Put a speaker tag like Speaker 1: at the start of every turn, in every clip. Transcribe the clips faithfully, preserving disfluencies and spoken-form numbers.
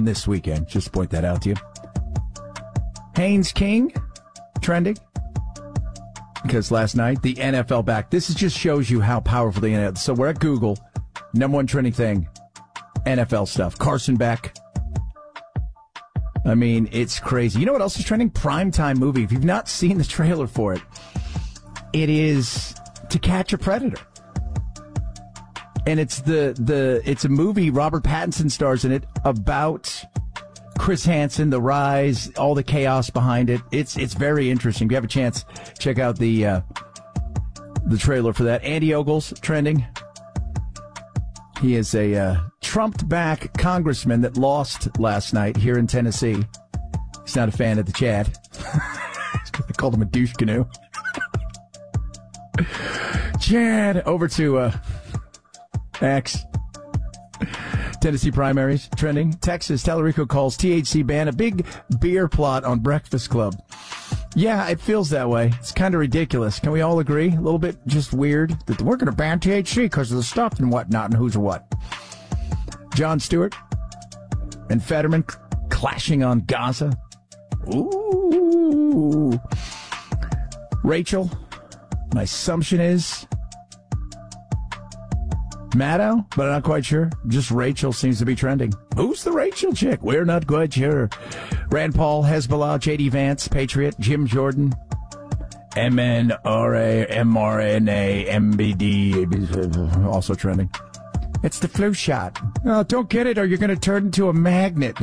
Speaker 1: happened this weekend. Just to point that out to you. Haynes King, trending. Because last night, the N F L back. This is just shows you how powerful the N F L is. So we're at Google. Number one trending thing, N F L stuff. Carson Beck. I mean, it's crazy. You know what else is trending? Primetime movie. If you've not seen the trailer for it, it is To Catch a Predator. And it's the the it's a movie, Robert Pattinson stars in it, about Chris Hansen, the rise, all the chaos behind it. It's it's very interesting. If you have a chance, check out the uh, the trailer for that. Andy Ogles, trending. He is a uh, trumped-back congressman that lost last night here in Tennessee. He's not a fan of the Chad. They called him a douche canoe. Chad, over to uh, X. Tennessee primaries, trending. Texas, Tallarico calls T H C ban a big beer plot on Breakfast Club. Yeah, it feels that way. It's kind of ridiculous. Can we all agree? A little bit just weird that we're going to ban T H C because of the stuff and whatnot and who's or what. Jon Stewart and Fetterman clashing on Gaza. Ooh. Rachel, my assumption is Maddow, but I'm not quite sure. Just Rachel seems to be trending. Who's the Rachel chick? We're not quite sure. Rand Paul, Hezbollah, J D Vance, Patriot, Jim Jordan, M N R A, M R N A, M B D, also trending. It's the flu shot. Oh, don't get it or you're going to turn into a magnet.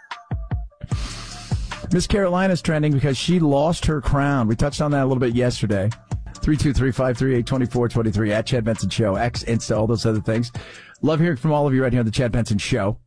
Speaker 1: Miss Carolina's trending because she lost her crown. We touched on that a little bit yesterday. three two three, five three eight, two four two three at Chad Benson Show, X, Insta, all those other things. Love hearing from all of you right here on the Chad Benson Show.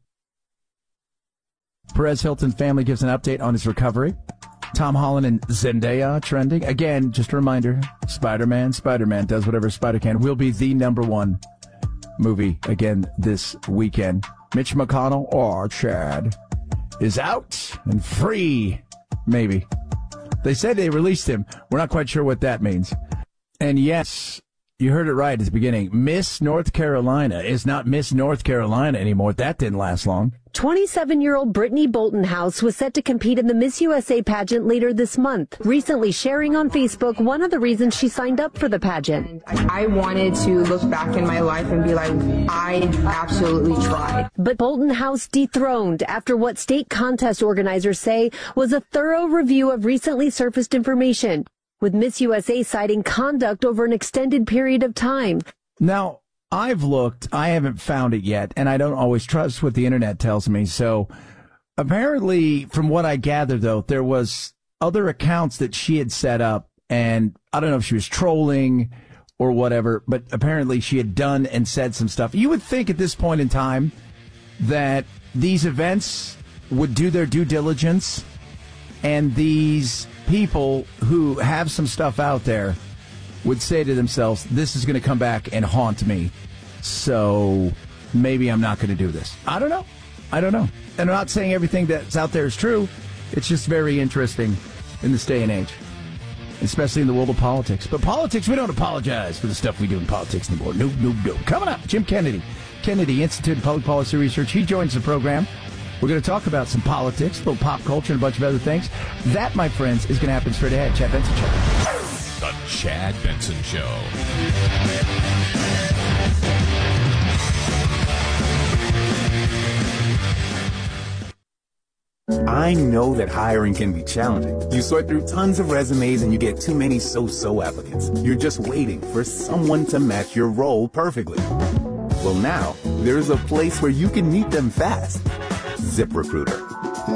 Speaker 1: Perez Hilton family gives an update on his recovery. Tom Holland and Zendaya trending. Again, just a reminder, Spider-Man, Spider-Man does whatever Spider can. Will be the number one movie again this weekend. Mitch McConnell, or Chad, is out and free, maybe. They said they released him. We're not quite sure what that means. And yes, you heard it right at the beginning. Miss North Carolina is not Miss North Carolina anymore. That didn't last long.
Speaker 2: twenty-seven-year-old Brittany Boltonhouse was set to compete in the Miss U S A pageant later this month, recently sharing on Facebook one of the reasons she signed up for the pageant.
Speaker 3: I wanted to look back in my life and be like, I absolutely tried.
Speaker 2: But Boltonhouse dethroned after what state contest organizers say was a thorough review of recently surfaced information, with Miss U S A citing conduct over an extended period of time.
Speaker 1: Now, I've looked, I haven't found it yet, and I don't always trust what the internet tells me. So apparently, from what I gathered, though, there was other accounts that she had set up, and I don't know if she was trolling or whatever, but apparently she had done and said some stuff. You would think at this point in time that these events would do their due diligence, and these people who have some stuff out there would say to themselves, this is going to come back and haunt me, so maybe I'm not going to do this. I don't know. I don't know. And I'm not saying everything that's out there is true. It's just very interesting in this day and age, especially in the world of politics. But politics, we don't apologize for the stuff we do in politics anymore. No, no, no. Coming up, Jim Kennedy, Kennedy Institute of Public Policy Research. He joins the program. We're going to talk about some politics, a little pop culture, and a bunch of other things. That, my friends, is going to happen straight ahead. Chad Benson Show.
Speaker 4: The Chad Benson Show.
Speaker 5: I know that hiring can be challenging. You sort through tons of resumes and you get too many so-so applicants. You're just waiting for someone to match your role perfectly. Well, now, there's a place where you can meet them fast. ZipRecruiter.